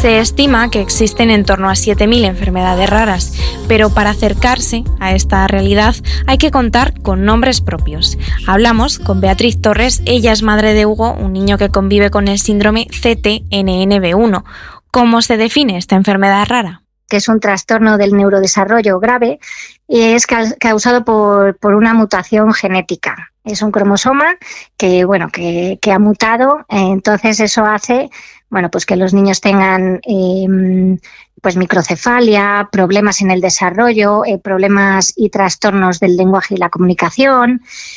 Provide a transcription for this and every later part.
Se estima que existen en torno a 7.000 enfermedades raras, pero para acercarse a esta realidad hay que contar con nombres propios. Hablamos con Beatriz Torres, ella es madre de Hugo, un niño que convive con el síndrome CTNNB1. ¿Cómo se define esta enfermedad rara? Que es un trastorno del neurodesarrollo grave y es causado por una mutación genética. Es un cromosoma que ha mutado, entonces eso hace pues que los niños tengan microcefalia, problemas en el desarrollo, problemas y trastornos del lenguaje y la comunicación.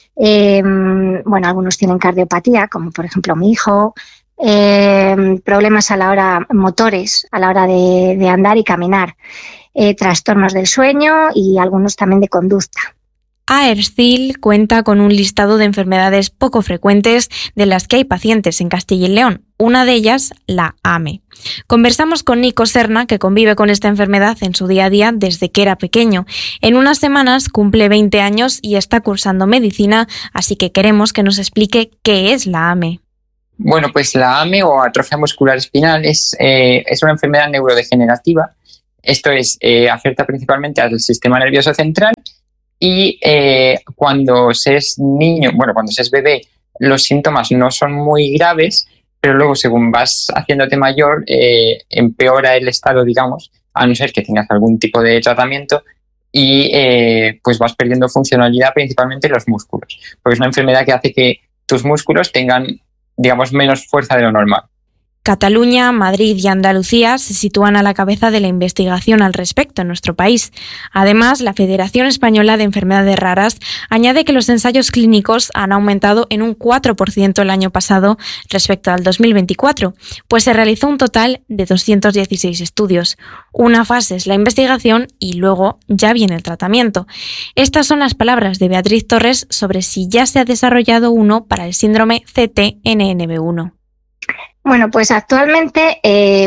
Algunos tienen cardiopatía, como por ejemplo mi hijo. Problemas motores a la hora de andar y caminar, trastornos del sueño y algunos también de conducta. AERSCIL cuenta con un listado de enfermedades poco frecuentes de las que hay pacientes en Castilla y León, una de ellas la AME. Conversamos con Nico Serna, que convive con esta enfermedad en su día a día desde que era pequeño. En unas semanas cumple 20 años y está cursando medicina, así que queremos que nos explique qué es la AME. Bueno, pues la AME o atrofia muscular espinal es una enfermedad neurodegenerativa. Esto afecta principalmente al sistema nervioso central y cuando se es niño, cuando se es bebé, los síntomas no son muy graves, pero luego según vas haciéndote mayor, empeora el estado, digamos, a no ser que tengas algún tipo de tratamiento y pues vas perdiendo funcionalidad principalmente en los músculos, porque es una enfermedad que hace que tus músculos tengan, digamos, menos fuerza de lo normal. Cataluña, Madrid y Andalucía se sitúan a la cabeza de la investigación al respecto en nuestro país. Además, la Federación Española de Enfermedades Raras añade que los ensayos clínicos han aumentado en un 4% el año pasado respecto al 2024, pues se realizó un total de 216 estudios. Una fase es la investigación y luego ya viene el tratamiento. Estas son las palabras de Beatriz Torres sobre si ya se ha desarrollado uno para el síndrome CTNNB1. Bueno, pues actualmente,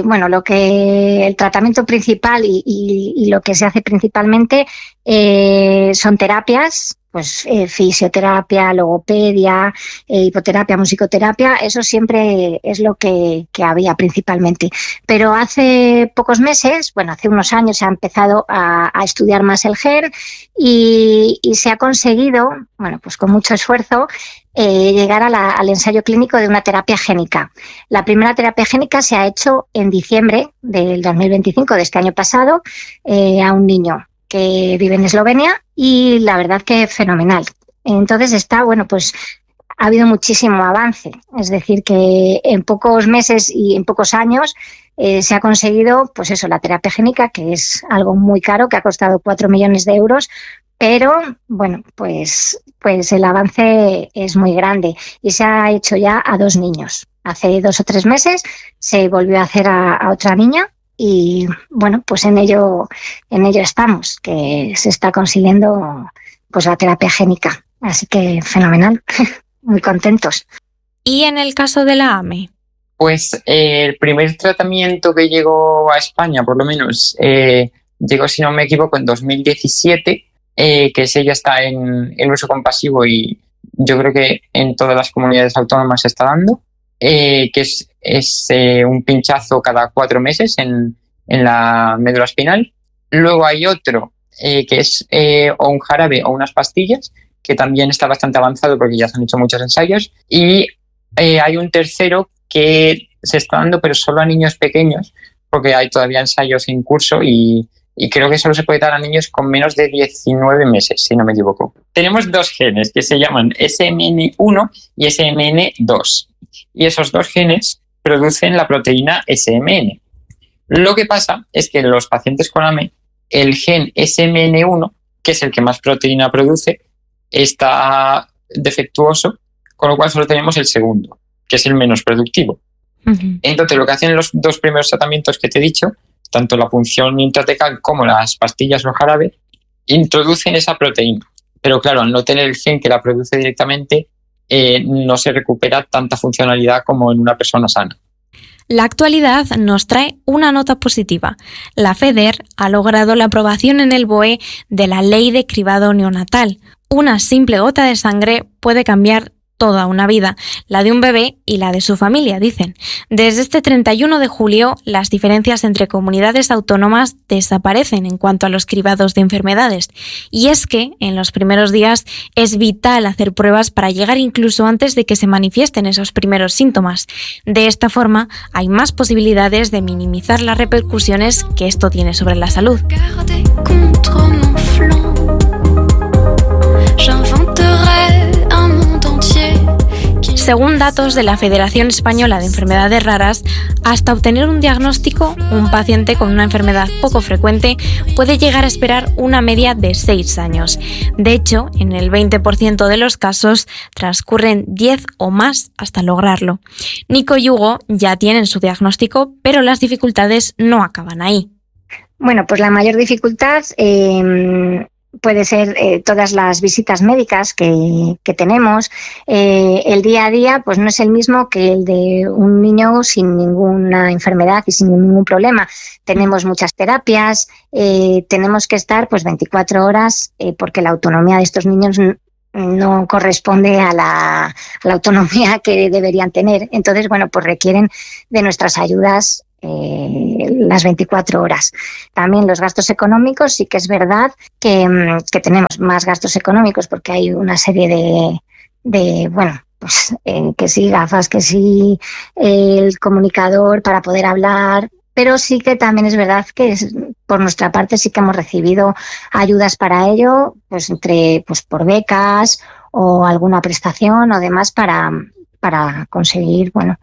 el tratamiento principal y lo que se hace principalmente son terapias, fisioterapia, logopedia, hipoterapia, musicoterapia, eso siempre es lo que había principalmente. Pero hace pocos meses, hace unos años se ha empezado a estudiar más el gen y se ha conseguido, con mucho esfuerzo, llegar al ensayo clínico de una terapia génica. La primera terapia génica se ha hecho en diciembre del 2025, de este año pasado, a un niño que vive en Eslovenia y la verdad que fenomenal. Entonces ha habido muchísimo avance, es decir que en pocos meses y en pocos años se ha conseguido la terapia génica, que es algo muy caro, que ha costado 4 millones de euros, pero el avance es muy grande y se ha hecho ya a 2 niños. Hace 2 o 3 meses se volvió a hacer a otra niña y en ello estamos, que se está consiguiendo la terapia génica. Así que fenomenal, muy contentos. ¿Y en el caso de la AME? Pues el primer tratamiento que llegó a España, por lo menos, llegó, si no me equivoco, en 2017, que ese ya está en uso compasivo y yo creo que en todas las comunidades autónomas se está dando, que es un pinchazo cada 4 meses en la médula espinal. Luego hay otro que es o un jarabe o unas pastillas, que también está bastante avanzado porque ya se han hecho muchos ensayos. Y hay un tercero que se está dando, pero solo a niños pequeños, porque hay todavía ensayos en curso y creo que solo se puede dar a niños con menos de 19 meses, si no me equivoco. Tenemos 2 genes que se llaman SMN1 y SMN2. Y esos 2 genes producen la proteína SMN. Lo que pasa es que en los pacientes con AME, el gen SMN1, que es el que más proteína produce, está defectuoso, con lo cual solo tenemos el segundo, que es el menos productivo. Uh-huh. Entonces, lo que hacen los 2 primeros tratamientos que te he dicho, tanto la punción intratecal como las pastillas o el jarabe, introducen esa proteína. Pero claro, al no tener el gen que la produce directamente, no se recupera tanta funcionalidad como en una persona sana. La actualidad nos trae una nota positiva. La FEDER ha logrado la aprobación en el BOE de la Ley de Cribado Neonatal. Una simple gota de sangre puede cambiar toda una vida, la de un bebé y la de su familia, dicen. Desde este 31 de julio, las diferencias entre comunidades autónomas desaparecen en cuanto a los cribados de enfermedades. Y es que, en los primeros días, es vital hacer pruebas para llegar incluso antes de que se manifiesten esos primeros síntomas. De esta forma, hay más posibilidades de minimizar las repercusiones que esto tiene sobre la salud. Según datos de la Federación Española de Enfermedades Raras, hasta obtener un diagnóstico, un paciente con una enfermedad poco frecuente puede llegar a esperar una media de 6 años. De hecho, en el 20% de los casos transcurren 10 o más hasta lograrlo. Nico y Hugo ya tienen su diagnóstico, pero las dificultades no acaban ahí. Bueno, pues la mayor dificultad puede ser todas las visitas médicas que tenemos. El día a día pues no es el mismo que el de un niño sin ninguna enfermedad y sin ningún problema. Tenemos muchas terapias, tenemos que estar pues 24 horas porque la autonomía de estos niños no corresponde a la autonomía que deberían tener. Entonces, bueno, pues requieren de nuestras ayudas las 24 horas. También los gastos económicos, sí que es verdad que tenemos más gastos económicos porque hay una serie de bueno, pues que sí gafas, que sí el comunicador para poder hablar, pero sí que también es verdad que por nuestra parte sí que hemos recibido ayudas para ello, pues por becas o alguna prestación o demás para conseguir, bueno,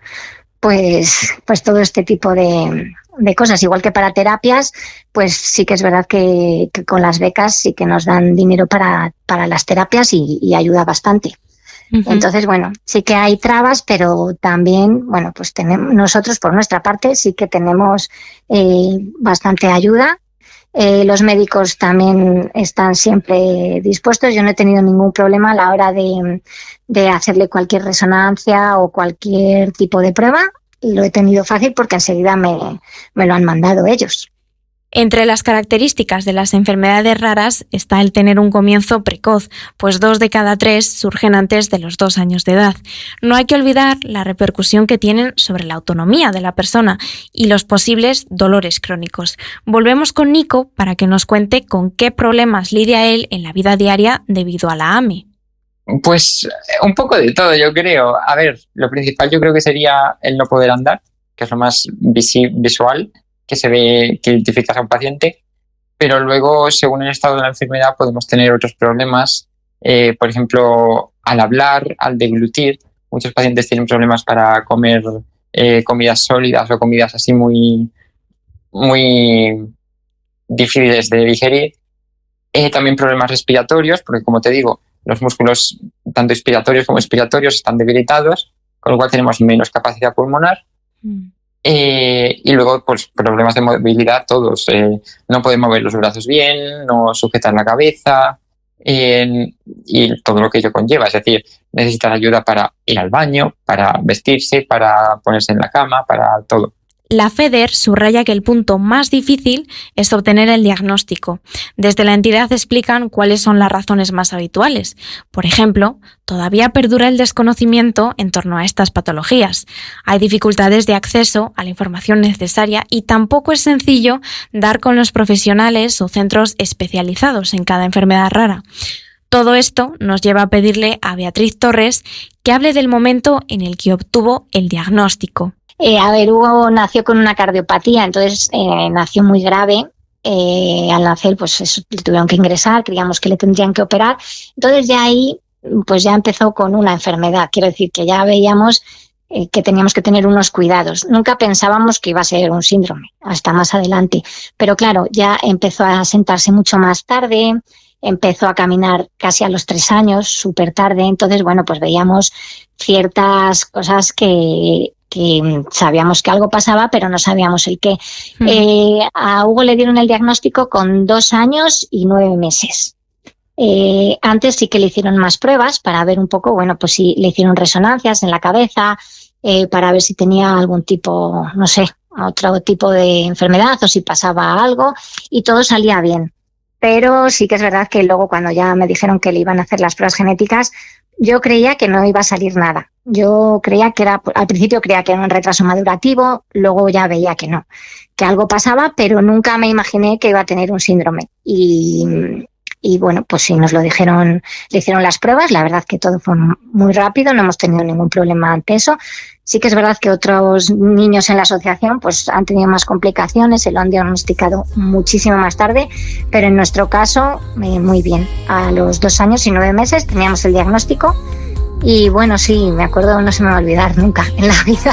pues todo este tipo de cosas. Igual que para terapias, pues sí que es verdad que con las becas sí que nos dan dinero para las terapias y ayuda bastante. Uh-huh. Entonces, bueno, sí que hay trabas, pero también, bueno, pues nosotros por nuestra parte sí que tenemos bastante ayuda. Los médicos también están siempre dispuestos. Yo no he tenido ningún problema a la hora de hacerle cualquier resonancia o cualquier tipo de prueba. Lo he tenido fácil porque enseguida me lo han mandado ellos. Entre las características de las enfermedades raras está el tener un comienzo precoz, pues 2 de cada 3 surgen antes de los 2 años de edad. No hay que olvidar la repercusión que tienen sobre la autonomía de la persona y los posibles dolores crónicos. Volvemos con Nico para que nos cuente con qué problemas lidia él en la vida diaria debido a la AME. Pues un poco de todo, yo creo. A ver, lo principal yo creo que sería el no poder andar, que es lo más visual que se ve, que identificas a un paciente, pero luego, según el estado de la enfermedad, podemos tener otros problemas. Por ejemplo, al hablar, al deglutir, muchos pacientes tienen problemas para comer comidas sólidas o comidas así muy, muy difíciles de digerir. También problemas respiratorios, porque como te digo, los músculos, tanto inspiratorios como expiratorios, están debilitados, con lo cual tenemos menos capacidad pulmonar. Y luego, pues, problemas de movilidad todos. No poder mover los brazos bien, no sujetar la cabeza y todo lo que ello conlleva. Es decir, necesitar ayuda para ir al baño, para vestirse, para ponerse en la cama, para todo. La FEDER subraya que el punto más difícil es obtener el diagnóstico. Desde la entidad explican cuáles son las razones más habituales. Por ejemplo, todavía perdura el desconocimiento en torno a estas patologías. Hay dificultades de acceso a la información necesaria y tampoco es sencillo dar con los profesionales o centros especializados en cada enfermedad rara. Todo esto nos lleva a pedirle a Beatriz Torres que hable del momento en el que obtuvo el diagnóstico. Hugo nació con una cardiopatía, entonces nació muy grave. Al nacer, pues le tuvieron que ingresar, creíamos que le tendrían que operar. Entonces ya ahí, pues ya empezó con una enfermedad. Quiero decir que ya veíamos que teníamos que tener unos cuidados. Nunca pensábamos que iba a ser un síndrome, hasta más adelante. Pero claro, ya empezó a sentarse mucho más tarde, empezó a caminar casi a los 3 años, súper tarde. Entonces, bueno, pues veíamos ciertas cosas que sabíamos que algo pasaba, pero no sabíamos el qué. A Hugo le dieron el diagnóstico con 2 años y 9 meses. Antes sí que le hicieron más pruebas para ver un poco, bueno, pues si le hicieron resonancias en la cabeza, para ver si tenía algún tipo, no sé, otro tipo de enfermedad o si pasaba algo, y todo salía bien. Pero sí que es verdad que luego cuando ya me dijeron que le iban a hacer las pruebas genéticas, yo creía que no iba a salir nada. Yo creía que al principio creía que era un retraso madurativo, luego ya veía que no, que algo pasaba, pero nunca me imaginé que iba a tener un síndrome. Y bueno, pues sí, nos lo dijeron, le hicieron las pruebas, la verdad que todo fue muy rápido, no hemos tenido ningún problema ante eso. Sí que es verdad que otros niños en la asociación pues han tenido más complicaciones, se lo han diagnosticado muchísimo más tarde, pero en nuestro caso muy bien. A los 2 años y 9 meses teníamos el diagnóstico y bueno, sí, me acuerdo, no se me va a olvidar nunca en la vida.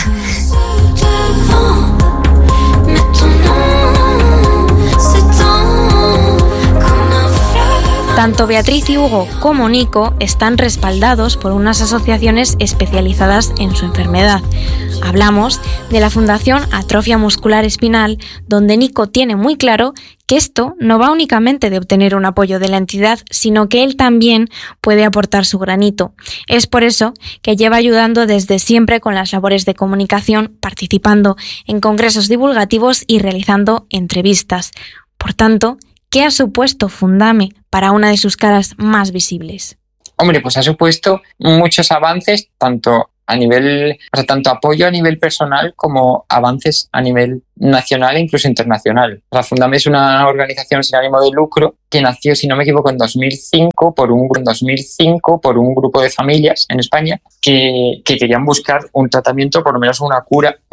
Tanto Beatriz y Hugo como Nico están respaldados por unas asociaciones especializadas en su enfermedad. Hablamos de la Fundación Atrofia Muscular Espinal, donde Nico tiene muy claro que esto no va únicamente de obtener un apoyo de la entidad, sino que él también puede aportar su granito. Es por eso que lleva ayudando desde siempre con las labores de comunicación, participando en congresos divulgativos y realizando entrevistas. Por tanto, ¿qué ha supuesto Fundame para una de sus caras más visibles? Hombre, pues ha supuesto muchos avances, tanto apoyo a nivel personal como avances a nivel nacional e incluso internacional. La Fundame es una organización sin ánimo de lucro que nació, si no me equivoco, en 2005 por un grupo de familias en España que querían buscar un tratamiento, por lo menos una cura